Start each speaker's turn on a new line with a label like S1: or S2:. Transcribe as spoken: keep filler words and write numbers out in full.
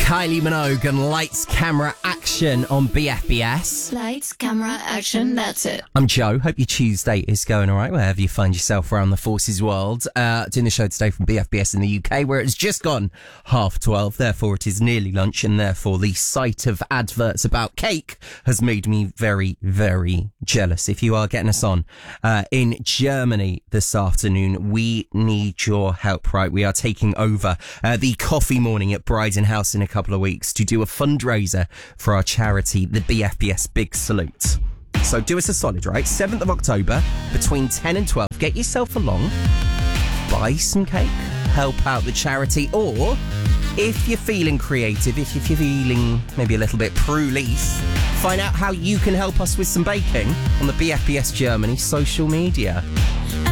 S1: Kylie Minogue and Lights, Camera, Action on B F B S.
S2: Lights, camera, action, that's it.
S1: I'm Joe. Hope your Tuesday is going all right, wherever you find yourself around the forces world. Uh, doing the show today from B F B S in the U K, where it's just gone half twelve. Therefore, it is nearly lunch, and therefore the sight of adverts about cake has made me very, very jealous. If you are getting us on uh, in Germany this afternoon, we need your help, right? We are taking over uh, the coffee morning at Bryden House in a couple of weeks to do a fundraiser for our charity, the B F B S Big Salute. So do us a solid, right? seventh of October, between ten and twelve. Get yourself along, buy some cake, help out the charity, or if you're feeling creative, if you're feeling maybe a little bit prue-leaf, find out how you can help us with some baking on the B F B S Germany social media.